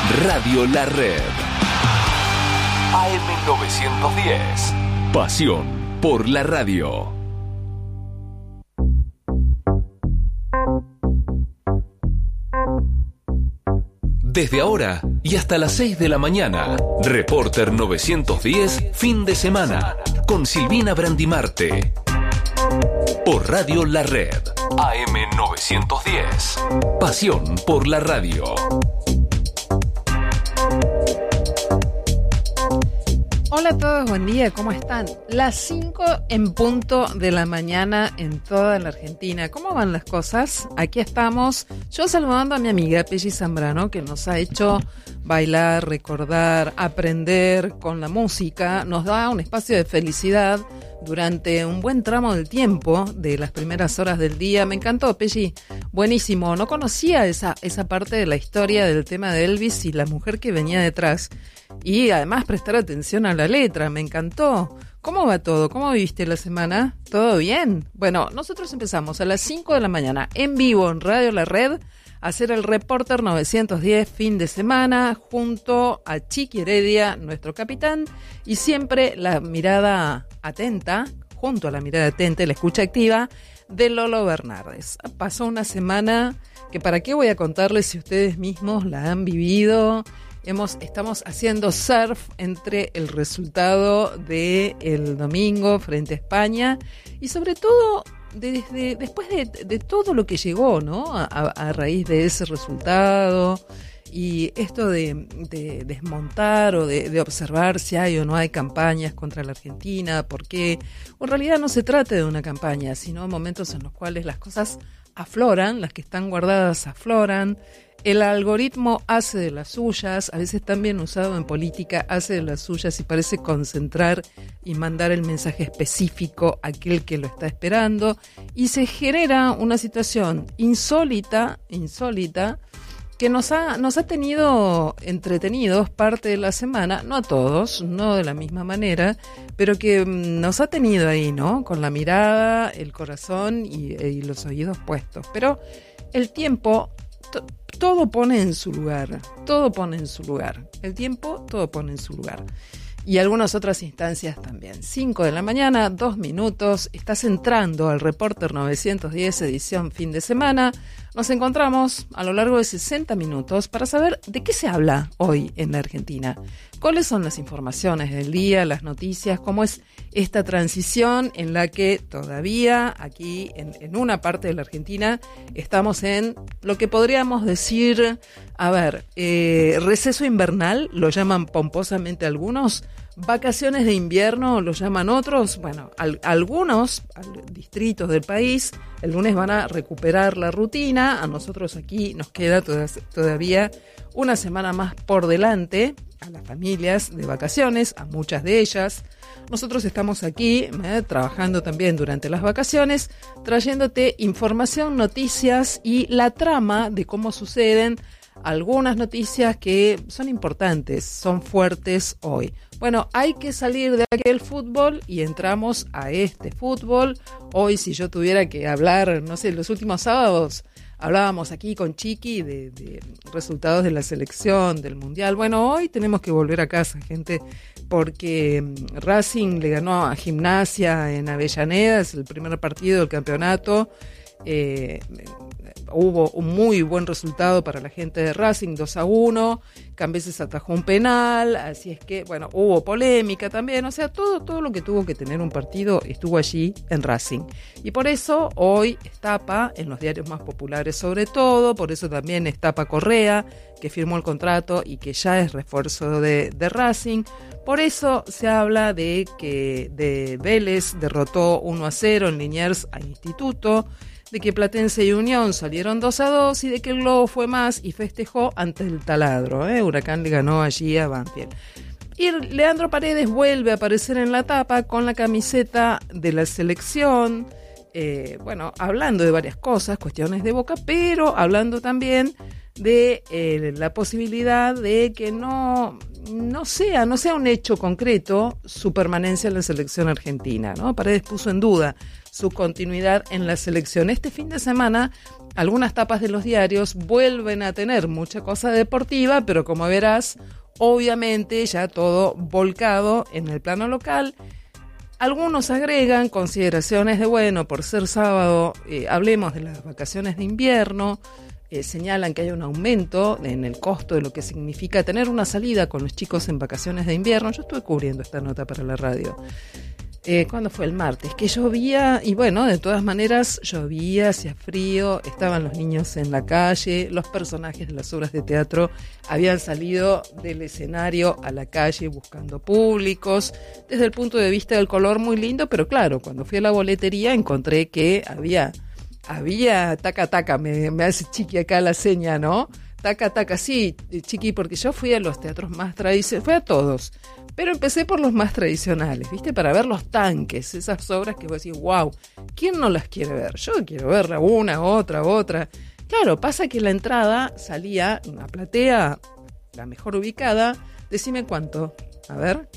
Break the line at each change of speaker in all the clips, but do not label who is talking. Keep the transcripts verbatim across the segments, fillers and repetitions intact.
Radio La Red. A M novecientos diez. Pasión por la radio. Desde ahora y hasta las seis de la mañana, Reporter novecientos diez, fin de semana, con Silvina Brandimarte. Por Radio La Red, A M novecientos diez. Pasión por la radio.
Hola a todos, buen día, ¿cómo están? Las cinco en punto de la mañana en toda la Argentina. ¿Cómo van las cosas? Aquí estamos, yo saludando a mi amiga Pelli Zambrano, que nos ha hecho bailar, recordar, aprender con la música. Nos da un espacio de felicidad durante un buen tramo del tiempo, de las primeras horas del día. Me encantó, Pelli, buenísimo. No conocía esa, esa parte de la historia del tema de Elvis y la mujer que venía detrás. Y además prestar atención a la letra, me encantó. ¿Cómo va todo? ¿Cómo viviste la semana? ¿Todo bien? Bueno, nosotros empezamos a las cinco de la mañana en vivo en Radio La Red a hacer el Reporter novecientos diez fin de semana junto a Chiqui Heredia, nuestro capitán, y siempre la mirada atenta, junto a la mirada atenta y la escucha activa de Lolo Bernardes. Pasó una semana que para qué voy a contarles si ustedes mismos la han vivido. Hemos, estamos haciendo surf entre el resultado del domingo frente a España y sobre todo desde después de, de todo lo que llegó, ¿no? A, a raíz de ese resultado y esto de, de desmontar o de, de observar si hay o no hay campañas contra la Argentina, porque en realidad no se trata de una campaña, sino momentos en los cuales las cosas afloran, las que están guardadas afloran. El algoritmo hace de las suyas, a veces también usado en política, hace de las suyas y parece concentrar y mandar el mensaje específico a aquel que lo está esperando y se genera una situación insólita, insólita, que nos ha, nos ha tenido entretenidos parte de la semana, no a todos, no de la misma manera, pero que nos ha tenido ahí, ¿no? Con la mirada, el corazón y, y los oídos puestos. Pero el tiempo... To- Todo pone en su lugar, todo pone en su lugar. El tiempo, todo pone en su lugar. Y algunas otras instancias también. cinco de la mañana, dos minutos. Estás entrando al Reporter novecientos diez, edición fin de semana. Nos encontramos a lo largo de sesenta minutos para saber de qué se habla hoy en la Argentina. ¿Cuáles son las informaciones del día, las noticias? ¿Cómo es esta transición en la que todavía aquí en, en una parte de la Argentina estamos en lo que podríamos decir, a ver, eh, receso invernal, lo llaman pomposamente algunos, vacaciones de invierno lo llaman otros? Bueno, al, algunos al, distritos del país el lunes van a recuperar la rutina, a nosotros aquí nos queda todas, todavía una semana más por delante, a las familias de vacaciones, a muchas de ellas. Nosotros estamos aquí eh, trabajando también durante las vacaciones, trayéndote información, noticias y la trama de cómo suceden algunas noticias que son importantes, son fuertes hoy. Bueno, hay que salir de aquel fútbol y entramos a este fútbol. Hoy, si yo tuviera que hablar, no sé, los últimos sábados hablábamos aquí con Chiqui de, de resultados de la selección, del Mundial. Bueno, hoy tenemos que volver a casa, gente, porque Racing le ganó a Gimnasia en Avellaneda, es el primer partido del campeonato. Eh, hubo un muy buen resultado para la gente de Racing, dos a uno, Cambeses atajó un penal, así es que, bueno, hubo polémica también, o sea, todo, todo lo que tuvo que tener un partido estuvo allí en Racing, y por eso hoy es tapa en los diarios más populares sobre todo, por eso también es tapa Correa, que firmó el contrato y que ya es refuerzo de, de Racing, por eso se habla de que de Vélez derrotó uno a cero en Liniers a Instituto, de que Platense y Unión salieron dos a dos y de que el Globo fue más y festejó ante el Taladro. ¿eh? Huracán le ganó allí a Banfield. Y Leandro Paredes vuelve a aparecer en la tapa con la camiseta de la selección, eh, bueno, hablando de varias cosas, cuestiones de Boca, pero hablando también de eh, la posibilidad de que no, no sea, no sea un hecho concreto su permanencia en la selección argentina, ¿no? Paredes puso en duda su continuidad en la selección. Este fin de semana algunas tapas de los diarios vuelven a tener mucha cosa deportiva, pero como verás, obviamente ya todo volcado en el plano local. Algunos agregan consideraciones de, bueno, por ser sábado, eh, hablemos de las vacaciones de invierno, eh, señalan que hay un aumento en el costo de lo que significa tener una salida con los chicos en vacaciones de invierno. Yo estuve cubriendo esta nota para la radio. Eh, ¿Cuándo fue? El martes, que llovía, y bueno, de todas maneras llovía, hacía frío, estaban los niños en la calle, los personajes de las obras de teatro habían salido del escenario a la calle buscando públicos, desde el punto de vista del color muy lindo, pero claro, cuando fui a la boletería encontré que había, había taca taca, me, me hace Chiqui acá la seña, ¿no? Taca taca, sí, Chiqui, porque yo fui a los teatros más tradicionales, fui a todos, pero empecé por los más tradicionales, ¿viste? Para ver los tanques, esas obras que vos decís, wow, ¿quién no las quiere ver? Yo quiero verla una, otra, otra. Claro, pasa que la entrada salía, una platea, la mejor ubicada, decime cuánto, a ver.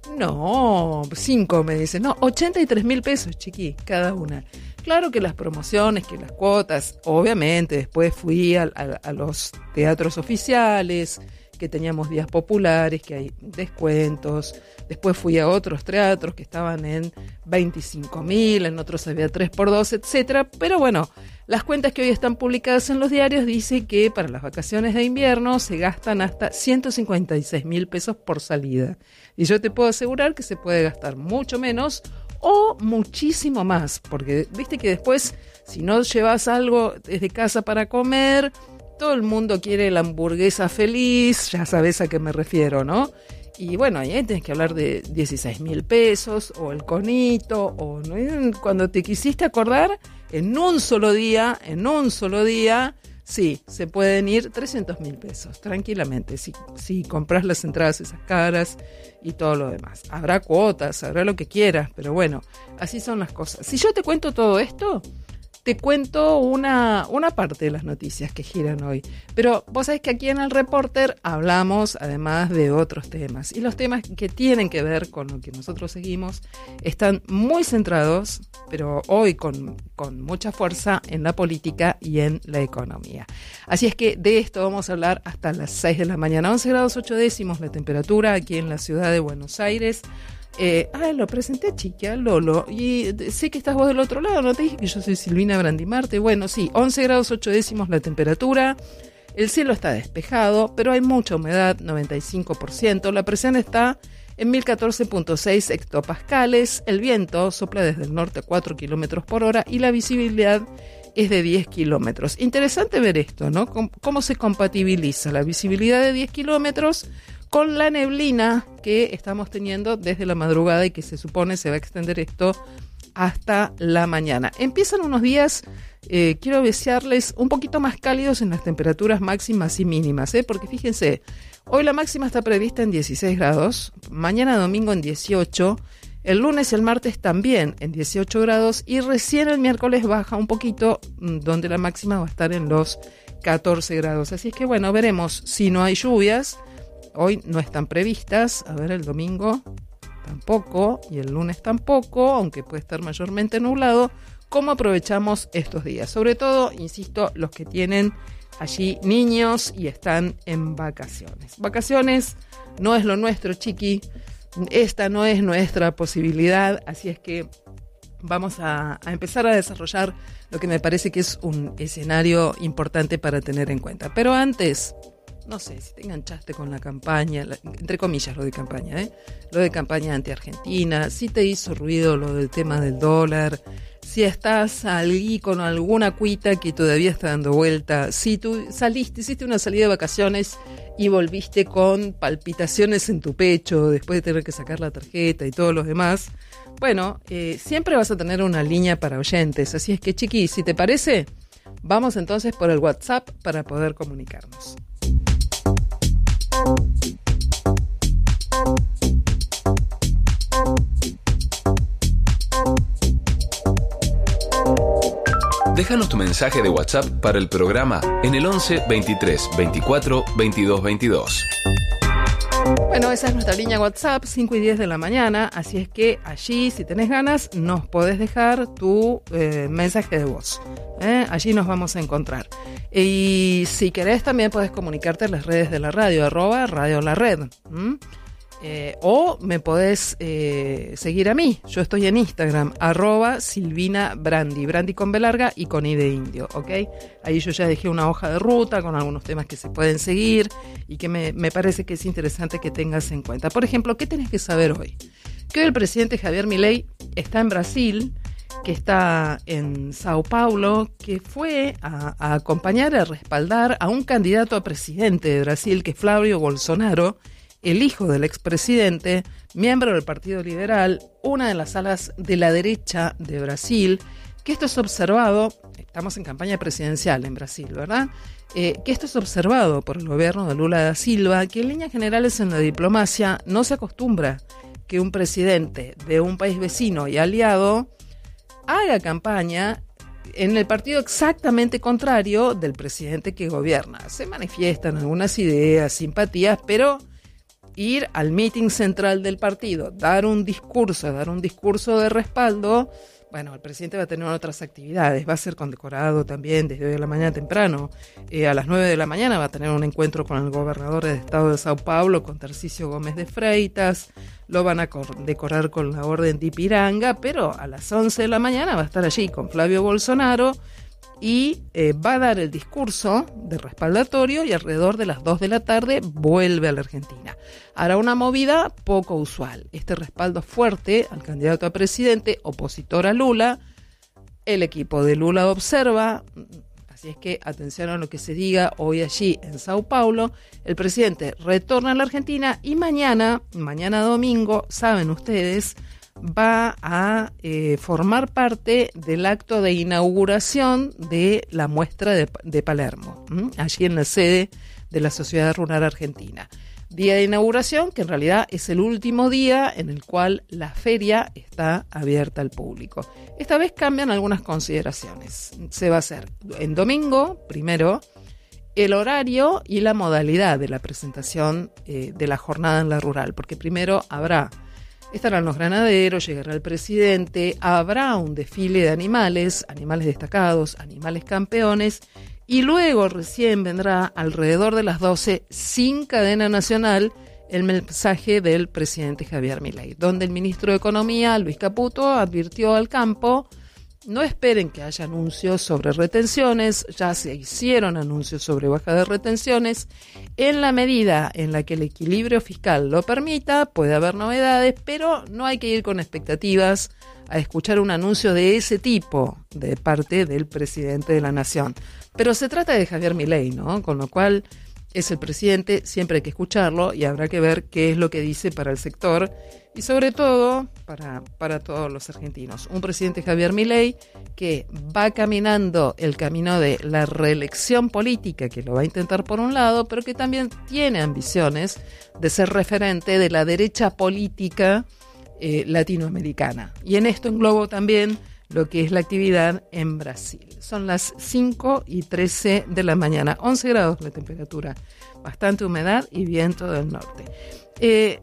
No, cinco me dicen, no, ochenta y tres mil pesos, Chiqui, cada una. Claro que las promociones, que las cuotas, obviamente, después fui a, a, a los teatros oficiales, que teníamos días populares, que hay descuentos. Después fui a otros teatros que estaban en veinticinco mil, en otros había tres por dos, etcétera. Pero bueno, las cuentas que hoy están publicadas en los diarios dicen que para las vacaciones de invierno se gastan hasta ciento cincuenta y seis mil pesos por salida. Y yo te puedo asegurar que se puede gastar mucho menos o muchísimo más, porque viste que después, si no llevas algo desde casa para comer, todo el mundo quiere la hamburguesa feliz, ya sabes a qué me refiero, ¿no? Y bueno, ahí tienes que hablar de dieciséis mil pesos, o el conito, o ¿no? Cuando te quisiste acordar, en un solo día, en un solo día, sí, se pueden ir trescientos mil pesos, tranquilamente, si, si compras las entradas esas caras y todo lo demás. Habrá cuotas, habrá lo que quieras, pero bueno, así son las cosas. Si yo te cuento todo esto, te cuento una, una parte de las noticias que giran hoy. Pero vos sabés que aquí en El Reporter hablamos además de otros temas. Y los temas que tienen que ver con lo que nosotros seguimos están muy centrados, pero hoy con, con mucha fuerza en la política y en la economía. Así es que de esto vamos a hablar hasta las seis de la mañana. once grados ocho décimos la temperatura aquí en la ciudad de Buenos Aires. Eh, ah, lo presenté, Chiqui, a Lolo, y sé que estás vos del otro lado, ¿no te dije que yo soy Silvina Brandimarte? Bueno, sí, once grados ocho décimos la temperatura, el cielo está despejado, pero hay mucha humedad, noventa y cinco por ciento, la presión está en mil catorce punto seis hectopascales, el viento sopla desde el norte a cuatro kilómetros por hora y la visibilidad es de diez kilómetros. Interesante ver esto, ¿no? ¿Cómo, cómo se compatibiliza la visibilidad de diez kilómetros con la neblina que estamos teniendo desde la madrugada y que se supone se va a extender esto hasta la mañana? Empiezan unos días, eh, quiero desearles un poquito más cálidos en las temperaturas máximas y mínimas, ¿eh? Porque fíjense, hoy la máxima está prevista en dieciséis grados, mañana domingo en dieciocho, el lunes y el martes también en dieciocho grados y recién el miércoles baja un poquito, donde la máxima va a estar en los catorce grados. Así es que bueno, veremos si no hay lluvias. Hoy no están previstas, a ver, el domingo tampoco y el lunes tampoco, aunque puede estar mayormente nublado. ¿Cómo aprovechamos estos días? Sobre todo, insisto, los que tienen allí niños y están en vacaciones. Vacaciones no es lo nuestro, Chiqui, esta no es nuestra posibilidad, así es que vamos a, a empezar a desarrollar lo que me parece que es un escenario importante para tener en cuenta. Pero antes, no sé, si te enganchaste con la campaña, la, entre comillas lo de campaña, ¿eh? Lo de campaña anti-Argentina, si te hizo ruido lo del tema del dólar, si estás allí con alguna cuita que todavía está dando vuelta, si tú saliste, hiciste una salida de vacaciones y volviste con palpitaciones en tu pecho después de tener que sacar la tarjeta y todos los demás, bueno, eh, siempre vas a tener una línea para oyentes, así es que, Chiqui, si te parece, vamos entonces por el WhatsApp para poder comunicarnos.
Déjanos tu mensaje de WhatsApp para el programa en el once veintitrés veinticuatro veintidós veintidós.
Bueno, esa es nuestra línea WhatsApp, cinco y diez de la mañana, así es que allí, si tenés ganas, nos podés dejar tu eh, mensaje de voz. ¿eh? Allí nos vamos a encontrar. Y si querés, también podés comunicarte en las redes de la radio, arroba Radio La Red. ¿m? Eh, o me podés eh, seguir a mí. Yo estoy en Instagram, arroba Silvina Brandi, Brandi con B larga y con I de indio, ¿ok? Ahí yo ya dejé una hoja de ruta con algunos temas que se pueden seguir y que me, me parece que es interesante que tengas en cuenta. Por ejemplo, ¿qué tenés que saber hoy? Que hoy el presidente Javier Milei está en Brasil, que está en Sao Paulo, que fue a, a acompañar, a respaldar a un candidato a presidente de Brasil, que es Flavio Bolsonaro, el hijo del expresidente, miembro del Partido Liberal, una de las alas de la derecha de Brasil, que esto es observado, estamos en campaña presidencial en Brasil, ¿verdad? Eh, que esto es observado por el gobierno de Lula da Silva, que en líneas generales en la diplomacia no se acostumbra que un presidente de un país vecino y aliado haga campaña en el partido exactamente contrario del presidente que gobierna. Se manifiestan algunas ideas, simpatías, pero ir al meeting central del partido, dar un discurso, dar un discurso de respaldo, bueno, el presidente va a tener otras actividades, va a ser condecorado también desde hoy a la mañana temprano. Eh, a las nueve de la mañana va a tener un encuentro con el gobernador del estado de Sao Paulo, con Tarcísio Gómez de Freitas, lo van a decorar con la orden de Ipiranga, pero a las once de la mañana va a estar allí con Flavio Bolsonaro, y eh, va a dar el discurso de respaldatorio y alrededor de las dos de la tarde vuelve a la Argentina. Hará una movida poco usual. Este respaldo fuerte al candidato a presidente, opositor a Lula, el equipo de Lula observa, así es que atención a lo que se diga hoy allí en Sao Paulo. El presidente retorna a la Argentina y mañana, mañana domingo, saben ustedes, va a eh, formar parte del acto de inauguración de la muestra de, de Palermo, ¿m? allí en la sede de la Sociedad Rural Argentina. Día de inauguración que en realidad es el último día en el cual la feria está abierta al público. Esta vez cambian algunas consideraciones. Se va a hacer en domingo, primero, el horario y la modalidad de la presentación eh, de la jornada en la rural, porque primero habrá Estarán los granaderos, llegará el presidente, habrá un desfile de animales, animales destacados, animales campeones, y luego recién vendrá alrededor de las doce, sin cadena nacional, el mensaje del presidente Javier Milei, donde el ministro de Economía, Luis Caputo, advirtió al campo: no esperen que haya anuncios sobre retenciones, ya se hicieron anuncios sobre baja de retenciones. En la medida en la que el equilibrio fiscal lo permita, puede haber novedades, pero no hay que ir con expectativas a escuchar un anuncio de ese tipo de parte del presidente de la nación. Pero se trata de Javier Milei, ¿no? Con lo cual es el presidente, siempre hay que escucharlo y habrá que ver qué es lo que dice para el sector y sobre todo para, para todos los argentinos. Un presidente Javier Milei que va caminando el camino de la reelección política, que lo va a intentar por un lado, pero que también tiene ambiciones de ser referente de la derecha política eh, latinoamericana. Y en esto englobo también lo que es la actividad en Brasil. Son las cinco y trece de la mañana, once grados la temperatura, bastante humedad y viento del norte. Eh,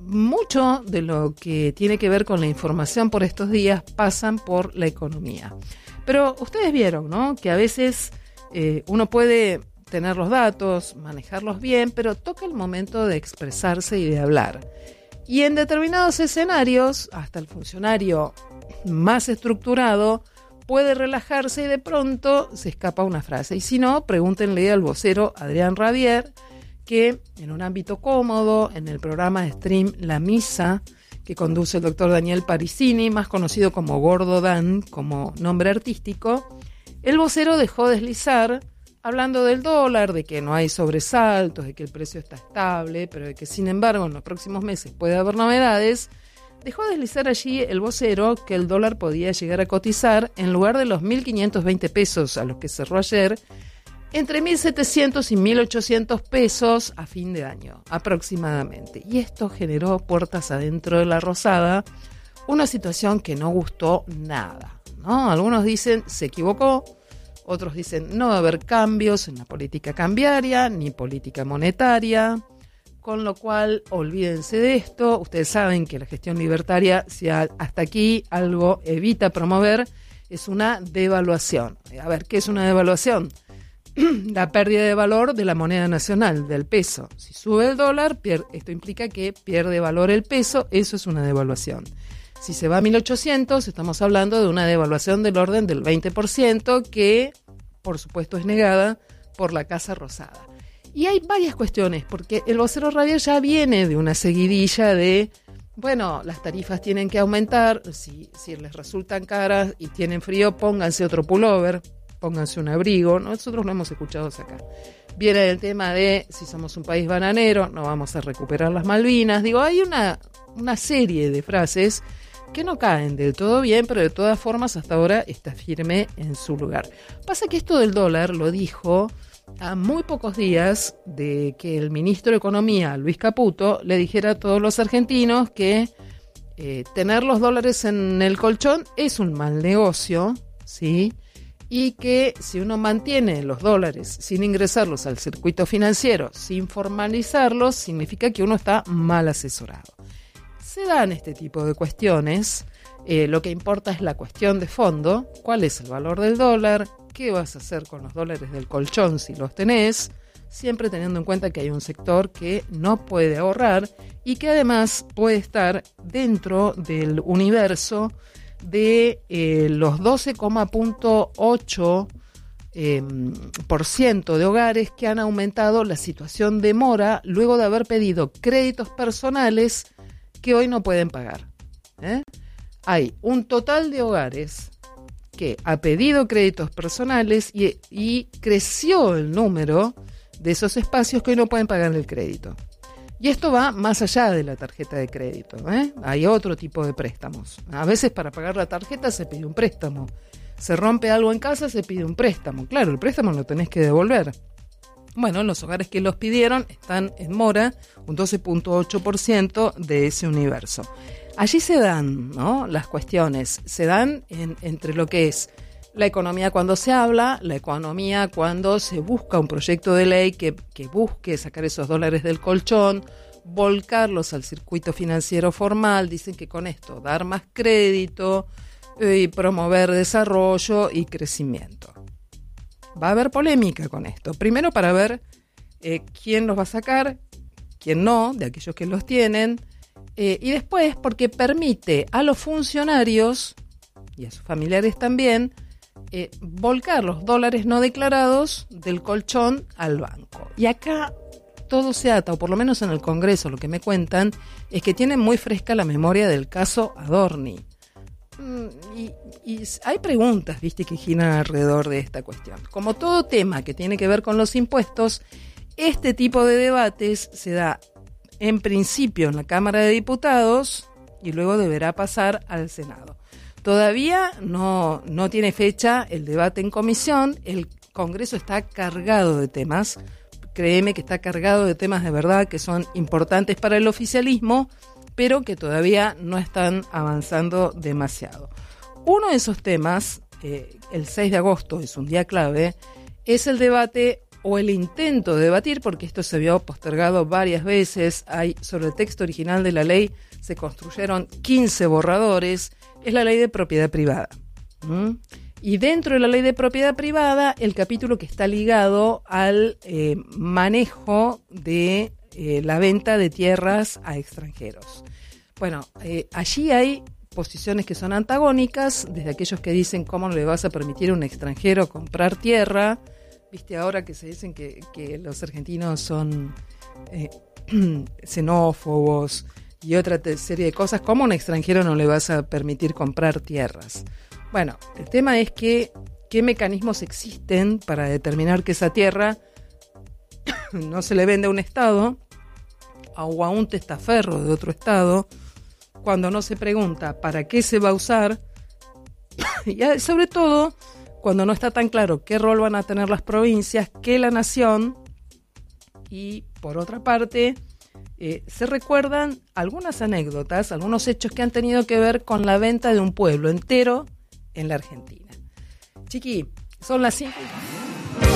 mucho de lo que tiene que ver con la información por estos días pasan por la economía. Pero ustedes vieron, ¿no?, que a veces eh, uno puede tener los datos, manejarlos bien, pero toca el momento de expresarse y de hablar. Y en determinados escenarios, hasta el funcionario más estructurado puede relajarse y de pronto se escapa una frase. Y si no, pregúntenle al vocero Adrián Rabier, que en un ámbito cómodo, en el programa de stream La Misa, que conduce el doctor Daniel Parisini, más conocido como Gordo Dan, como nombre artístico, el vocero dejó deslizar, hablando del dólar, de que no hay sobresaltos, de que el precio está estable, pero de que sin embargo en los próximos meses puede haber novedades. Dejó deslizar allí el vocero que el dólar podía llegar a cotizar, en lugar de los mil quinientos veinte pesos a los que cerró ayer, entre mil setecientos y mil ochocientos pesos a fin de año, aproximadamente. Y esto generó puertas adentro de la Rosada, una situación que no gustó nada, ¿no? Algunos dicen se equivocó, otros dicen no va a haber cambios en la política cambiaria ni política monetaria. con lo cual olvídense de esto. Ustedes saben que la gestión libertaria, si a, hasta aquí algo evita promover, es una devaluación. A ver, ¿qué es una devaluación? La pérdida de valor de la moneda nacional, del peso. Si sube el dólar, pier- esto implica que pierde valor el peso, eso es una devaluación. Si se va a mil ochocientos, estamos hablando de una devaluación del orden del veinte por ciento que, por supuesto, es negada por la Casa Rosada. Y hay varias cuestiones, porque el vocero radial ya viene de una seguidilla de, bueno, las tarifas tienen que aumentar, si, si les resultan caras y tienen frío, pónganse otro pullover, pónganse un abrigo. Nosotros lo hemos escuchado acá. Viene el tema de, si somos un país bananero, no vamos a recuperar las Malvinas. Digo, hay una, una serie de frases que no caen del todo bien, pero de todas formas hasta ahora está firme en su lugar. Pasa que esto del dólar lo dijo a muy pocos días de que el ministro de Economía, Luis Caputo, le dijera a todos los argentinos que eh, tener los dólares en el colchón es un mal negocio, ¿sí? Y que si uno mantiene los dólares sin ingresarlos al circuito financiero, sin formalizarlos, significa que uno está mal asesorado. Se dan este tipo de cuestiones, eh, lo que importa es la cuestión de fondo, cuál es el valor del dólar, qué vas a hacer con los dólares del colchón si los tenés, siempre teniendo en cuenta que hay un sector que no puede ahorrar y que además puede estar dentro del universo de eh, los doce coma ocho eh, por ciento de hogares que han aumentado la situación de mora luego de haber pedido créditos personales que hoy no pueden pagar. ¿eh? Hay un total de hogares que ha pedido créditos personales y, y creció el número de esos espacios que hoy no pueden pagar el crédito. Y esto va más allá de la tarjeta de crédito. ¿eh? Hay otro tipo de préstamos. A veces para pagar la tarjeta se pide un préstamo. Se rompe algo en casa, se pide un préstamo. Claro, el préstamo lo tenés que devolver. Bueno, los hogares que los pidieron están en mora, un doce coma ocho por ciento de ese universo. Allí se dan, ¿no?, las cuestiones, se dan en, entre lo que es la economía cuando se habla, la economía cuando se busca un proyecto de ley que, que busque sacar esos dólares del colchón, volcarlos al circuito financiero formal. Dicen que con esto dar más crédito eh, y promover desarrollo y crecimiento. Va a haber polémica con esto. Primero para ver eh, quién los va a sacar, quién no, de aquellos que los tienen. Eh, y después porque permite a los funcionarios y a sus familiares también eh, volcar los dólares no declarados del colchón al banco. Y acá todo se ata, o por lo menos en el Congreso lo que me cuentan, es que tienen muy fresca la memoria del caso Adorni. Y, y hay preguntas, viste, que giran alrededor de esta cuestión. Como todo tema que tiene que ver con los impuestos, este tipo de debates se da en principio en la Cámara de Diputados y luego deberá pasar al Senado. Todavía no, no tiene fecha el debate en comisión. El Congreso está cargado de temas. Créeme que está cargado de temas de verdad que son importantes para el oficialismo, pero que todavía no están avanzando demasiado. Uno de esos temas, eh, el seis de agosto es un día clave, es el debate o el intento de debatir, porque esto se vio postergado varias veces. Hay, sobre el texto original de la ley se construyeron quince borradores, es la ley de propiedad privada. ¿Mm? Y dentro de la ley de propiedad privada, el capítulo que está ligado al eh, manejo de eh, la venta de tierras a extranjeros. Bueno, eh, allí hay posiciones que son antagónicas, desde aquellos que dicen cómo no le vas a permitir a un extranjero comprar tierra. Viste ahora que se dicen que, que los argentinos son eh, xenófobos y otra serie de cosas. ¿Cómo a un extranjero no le vas a permitir comprar tierras? Bueno, el tema es que qué mecanismos existen para determinar que esa tierra no se le vende a un estado o a un testaferro de otro estado, cuando no se pregunta para qué se va a usar y sobre todo cuando no está tan claro qué rol van a tener las provincias, qué la nación. Y por otra parte, eh, se recuerdan algunas anécdotas, algunos hechos que han tenido que ver con la venta de un pueblo entero en la Argentina. Chiqui, son las cinco.